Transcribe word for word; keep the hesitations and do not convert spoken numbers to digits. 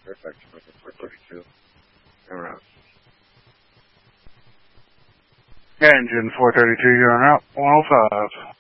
Perfect. four thirty-two. And we're out. Engine four thirty-two, you're on route one oh five.